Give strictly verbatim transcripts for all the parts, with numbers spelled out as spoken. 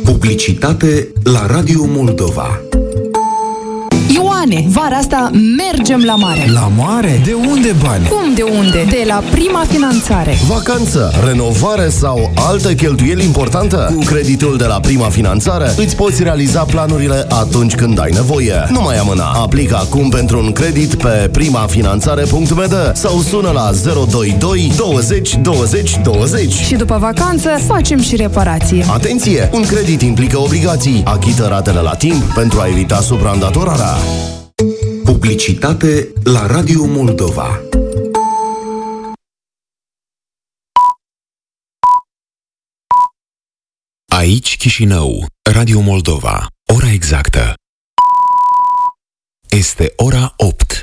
Publicitate la Radio Moldova. Ioane, vara asta mergem la mare. La mare? De unde bani? Cum de unde? De la Prima Finanțare. Vacanță, renovare sau altă cheltuieli importantă? Cu creditul de la Prima Finanțare îți poți realiza planurile atunci când ai nevoie. Nu mai amâna. Aplică acum pentru un credit pe primafinanțare punct b d sau sună la zero doi doi douăzeci douăzeci douăzeci. Și după vacanță facem și reparație. Atenție! Un credit implică obligații. Achită ratele la timp pentru a evita supraîndatorarea. Publicitate la Radio Moldova. Aici Chișinău, Radio Moldova. Ora exactă este ora opt.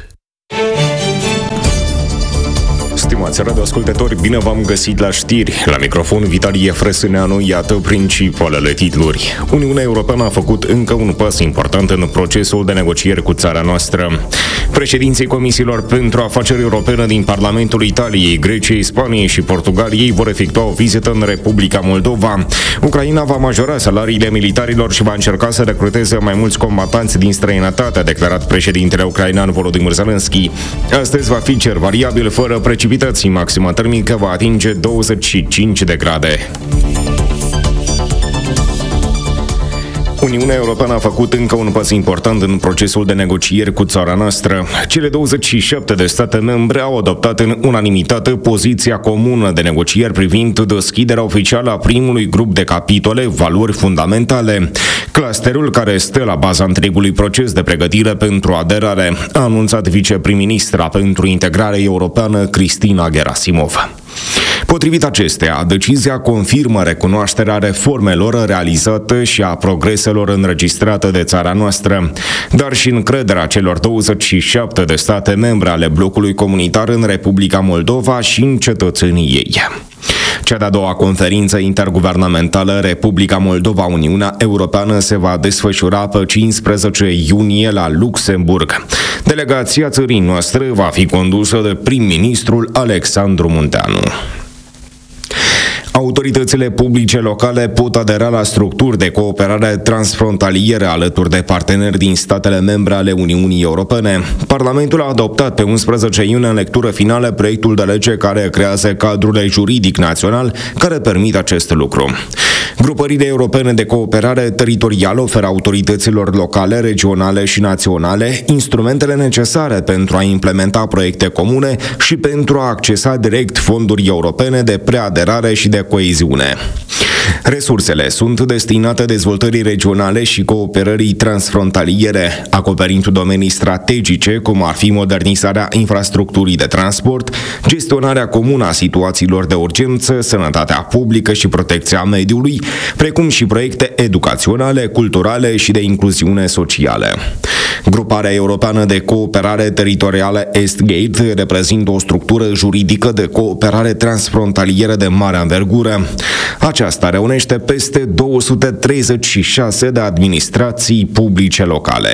Stimați radioascultători, bine v-am găsit la știri. La microfon Vitalie Frăsâneanu, iată principalele titluri. Uniunea Europeană a făcut încă un pas important în procesul de negocieri cu țara noastră. Președinții Comisiilor pentru Afaceri Europene din Parlamentul Italiei, Greciei, Spaniei și Portugaliei vor efectua o vizită în Republica Moldova. Ucraina va majora salariile militarilor și va încerca să recruteze mai mulți combatanți din străinătate, a declarat președintele ucrainean Volodymyr Zelensky. Astăzi va fi cer variabil, fără precipitații. Maxima termică va atinge douăzeci și cinci de grade. Uniunea Europeană a făcut încă un pas important în procesul de negocieri cu țara noastră. Cele douăzeci și șapte de state membre au adoptat în unanimitate poziția comună de negocieri privind deschiderea oficială a primului grup de capitole, valori fundamentale. Clusterul care stă la baza întregului proces de pregătire pentru aderare, a anunțat viceprim-ministra pentru integrare europeană Cristina Gerasimov. Potrivit acesteia, decizia confirmă recunoașterea reformelor realizate și a progreselor înregistrate de țara noastră, dar și încrederea celor douăzeci și șapte de state membre ale blocului comunitar în Republica Moldova și în cetățenii ei. Cea de-a doua conferință interguvernamentală Republica Moldova-Uniunea Europeană se va desfășura pe cincisprezece iunie la Luxemburg. Delegația țării noastre va fi condusă de prim-ministrul Alexandru Munteanu. Autoritățile publice locale pot adera la structuri de cooperare transfrontaliere alături de parteneri din statele membre ale Uniunii Europene. Parlamentul a adoptat pe unsprezece iunie în lectură finală proiectul de lege care creează cadrul juridic național care permite acest lucru. Grupările europene de cooperare teritorială oferă autorităților locale, regionale și naționale instrumentele necesare pentru a implementa proiecte comune și pentru a accesa direct fonduri europene de preaderare și de coeziune. Resursele sunt destinate dezvoltării regionale și cooperării transfrontaliere, acoperind domenii strategice, cum ar fi modernizarea infrastructurii de transport, gestionarea comună a situațiilor de urgență, sănătatea publică și protecția mediului, precum și proiecte educaționale, culturale și de incluziune socială. Gruparea Europeană de Cooperare Teritorială EastGate reprezintă o structură juridică de cooperare transfrontalieră de mare anvergură. Aceasta reunește peste două sute treizeci și șase de administrații publice locale.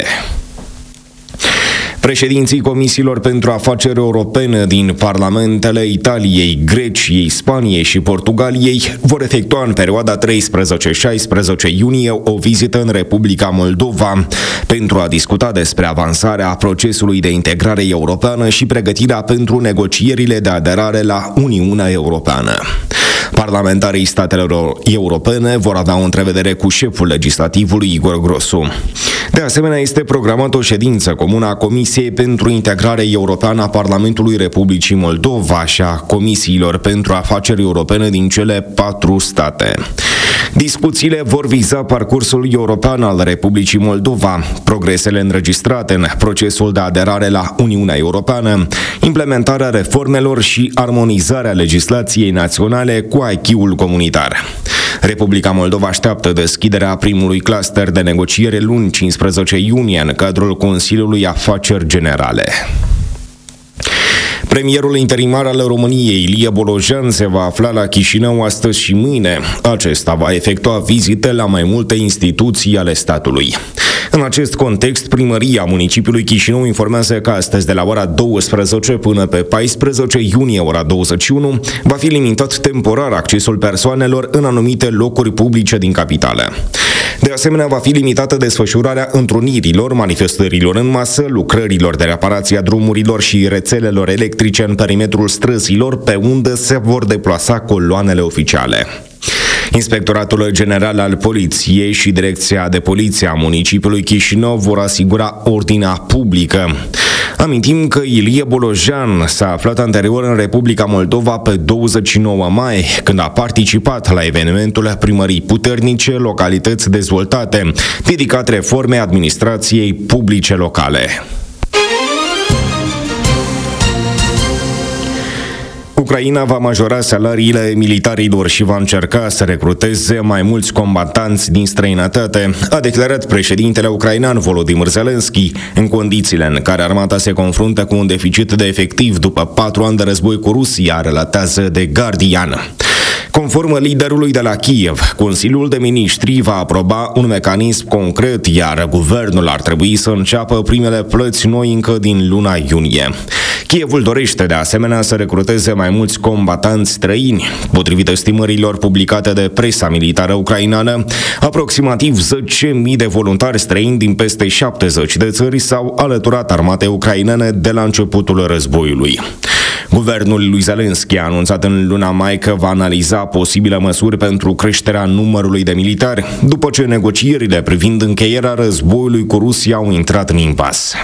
Președinții Comisiilor pentru Afaceri Europene din Parlamentele Italiei, Greciei, Spaniei și Portugaliei vor efectua în perioada treisprezece șaisprezece iunie o vizită în Republica Moldova pentru a discuta despre avansarea procesului de integrare europeană și pregătirea pentru negocierile de aderare la Uniunea Europeană. Parlamentarii statelor europene vor avea o întrevedere cu șeful legislativului Igor Grosu. De asemenea, este programată o ședință comună a Comisiei pentru Integrare Europeană a Parlamentului Republicii Moldova și a Comisiilor pentru Afaceri Europene din cele patru state. Discuțiile vor viza parcursul european al Republicii Moldova, progresele înregistrate în procesul de aderare la Uniunea Europeană, implementarea reformelor și armonizarea legislației naționale cu acquis-ul comunitar. Republica Moldova așteaptă deschiderea primului cluster de negociere luni cincisprezece iunie în cadrul Consiliului Afaceri Generale. Premierul interimar al României, Ilie Bolojan, se va afla la Chișinău astăzi și mâine. Acesta va efectua vizite la mai multe instituții ale statului. În acest context, primăria municipiului Chișinău informează că astăzi, de la ora douăsprezece până pe paisprezece iunie, ora douăzeci și unu, va fi limitat temporar accesul persoanelor în anumite locuri publice din capitală. De asemenea, va fi limitată desfășurarea întrunirilor, manifestărilor în masă, lucrărilor de reparație a drumurilor și rețelelor electrice în perimetrul străzilor pe unde se vor deplasa coloanele oficiale. Inspectoratul General al Poliției și Direcția de Poliție a municipiului Chișinău vor asigura ordinea publică. Amintim că Ilie Bolojan s-a aflat anterior în Republica Moldova pe douăzeci și nouă mai, când a participat la evenimentul Primării Puternice, localități dezvoltate, dedicat reformei administrației publice locale. Ucraina va majora salariile militarilor și va încerca să recruteze mai mulți combatanți din străinătate, a declarat președintele ucrainean Volodymyr Zelensky, în condițiile în care armata se confruntă cu un deficit de efectiv după patru ani de război cu Rusia, relatează The Guardian. Conform liderului de la Kiev, Consiliul de Ministri va aproba un mecanism concret, iar guvernul ar trebui să înceapă primele plăți noi încă din luna iunie. Kievul dorește de asemenea să recruteze mai mulți combatanți străini. Potrivit estimărilor publicate de presa militară ucraineană, aproximativ zece mii de voluntari străini din peste șaptezeci de țări s-au alăturat armatei ucrainene de la începutul războiului. Guvernul lui Zelensky a anunțat în luna mai că va analiza posibile măsuri pentru creșterea numărului de militari, după ce negocierile privind încheierea războiului cu Rusia au intrat în impas.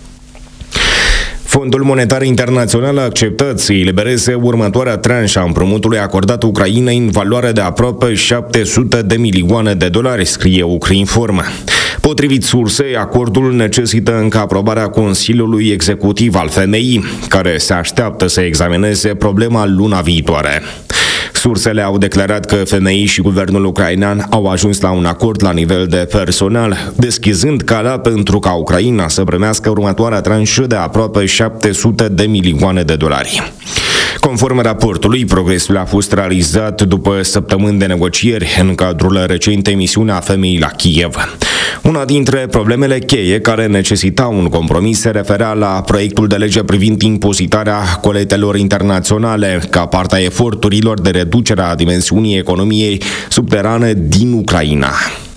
Fondul Monetar Internațional a acceptat să elibereze următoarea tranșă a împrumutului acordat Ucrainei în valoare de aproape șapte sute de milioane de dolari, scrie Ukrinform. Potrivit sursei, acordul necesită încă aprobarea Consiliului Executiv al F M I, care se așteaptă să examineze problema luna viitoare. Sursele au declarat că F M I și guvernul ucrainean au ajuns la un acord la nivel de personal, deschizând calea pentru ca Ucraina să primească următoarea tranșă de aproape șapte sute de milioane de dolari. Conform raportului, progresul a fost realizat după săptămâni de negocieri în cadrul recentei misiuni a F M I la Kiev. Una dintre problemele cheie care necesitau un compromis se referea la proiectul de lege privind impozitarea coletelor internaționale, ca parte a eforturilor de reducere a dimensiunii economiei subterane din Ucraina.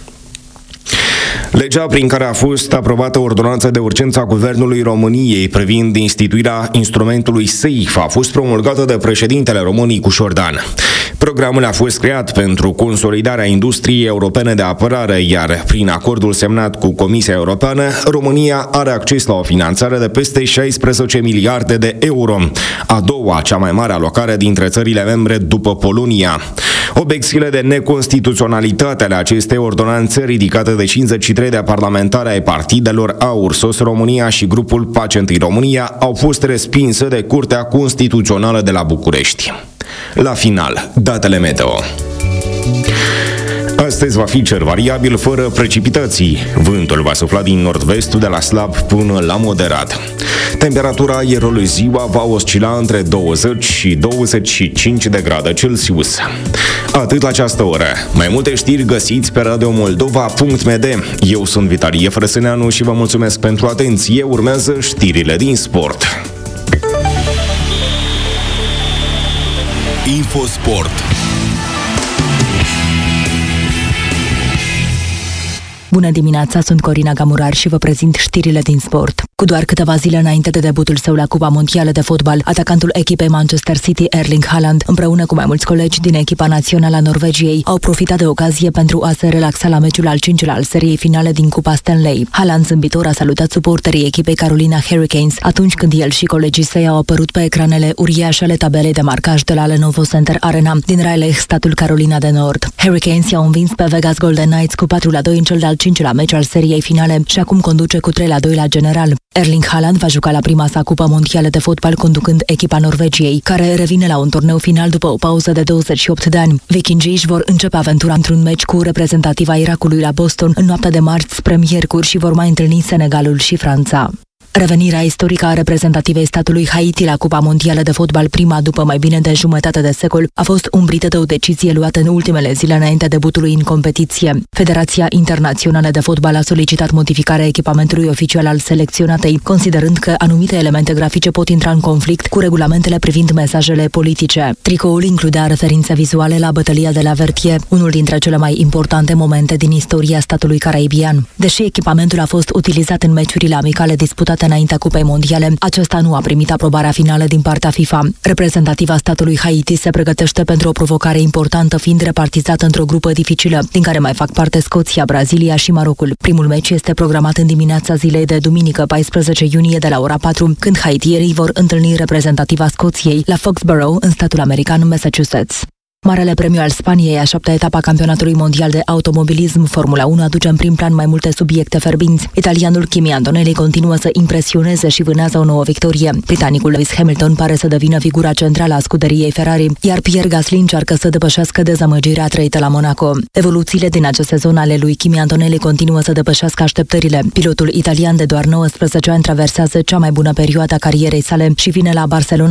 Legea prin care a fost aprobată ordonanța de urgență a Guvernului României privind instituirea instrumentului SAFE a fost promulgată de președintele României Cușordan. Programul a fost creat pentru consolidarea industriei europene de apărare, iar prin acordul semnat cu Comisia Europeană, România are acces la o finanțare de peste șaisprezece miliarde de euro, a doua cea mai mare alocare dintre țările membre după Polonia. Obiecțiile de neconstituționalitate ale acestei ordonanțe, ridicate de cincizeci și trei de parlamentari ai partidelor AUR, SOS România și grupul Pace Întâi România, au fost respinse de Curtea Constituțională de la București. La final, datele meteo. Astăzi va fi cer variabil, fără precipitații. Vântul va sufla din nord-vestul de la slab până la moderat. Temperatura aerului ziua va oscila între douăzeci și douăzeci și cinci de grade Celsius. Atât la această oră. Mai multe știri găsiți pe radio moldova punct m d. Eu sunt Vitalie Frăsâneanu și vă mulțumesc pentru atenție. Urmează știrile din sport. Infosport. Bună dimineața, sunt Corina Gamurar și vă prezint știrile din sport. Cu doar câteva zile înainte de debutul său la Cupa Mondială de Fotbal, atacantul echipei Manchester City, Erling Haaland, împreună cu mai mulți colegi din echipa națională a Norvegiei, au profitat de ocazie pentru a se relaxa la meciul al cincilea al seriei finale din Cupa Stanley. Haaland, zâmbitor, a salutat suporterii echipei Carolina Hurricanes atunci când el și colegii săi au apărut pe ecranele uriașe ale tabelei de marcaj de la Lenovo Center Arena din Raleigh, statul Carolina de Nord. Hurricanes i-au învins pe Vegas Golden Knights cu patru la doi în cel de-al cincilea meci al seriei finale și acum conduce cu trei la doi la general. Erling Haaland va juca la prima sa Cupă Mondială de Fotbal conducând echipa Norvegiei, care revine la un turneu final după o pauză de douăzeci și opt de ani. Vikingii își vor începe aventura într-un meci cu reprezentativa Irakului la Boston în noaptea de marți spre miercuri și vor mai întâlni Senegalul și Franța. Revenirea istorică a reprezentativei statului Haiti la Cupa Mondială de Fotbal, prima după mai bine de jumătate de secol, a fost umbrită de o decizie luată în ultimele zile înainte debutului în competiție. Federația Internațională de Fotbal a solicitat modificarea echipamentului oficial al selecționatei, considerând că anumite elemente grafice pot intra în conflict cu regulamentele privind mesajele politice. Tricoul includea referințe vizuale la bătălia de la Vertier, unul dintre cele mai importante momente din istoria statului caraibian. Deși echipamentul a fost utilizat în meciurile amicale disputate înaintea Cupei Mondiale, acesta nu a primit aprobarea finală din partea FIFA. Reprezentativa statului Haiti se pregătește pentru o provocare importantă, fiind repartizată într-o grupă dificilă, din care mai fac parte Scoția, Brazilia și Marocul. Primul meci este programat în dimineața zilei de duminică, paisprezece iunie, de la ora patru, când haitierii vor întâlni reprezentativa Scoției la Foxborough, în statul american Massachusetts. Marele premiu al Spaniei, a șaptea etapă a campionatului mondial de automobilism Formula unu, aduce în prim plan mai multe subiecte fierbinți. Italianul Kimi Antonelli continuă să impresioneze și vânează o nouă victorie. Britanicul Lewis Hamilton pare să devină figura centrală a scuderiei Ferrari, iar Pierre Gasly încearcă să depășească dezamăgirea trăită la Monaco. Evoluțiile din acest sezon ale lui Kimi Antonelli continuă să depășească așteptările. Pilotul italian de doar nouăsprezece ani traversează cea mai bună perioadă a carierei sale și vine la Barcelona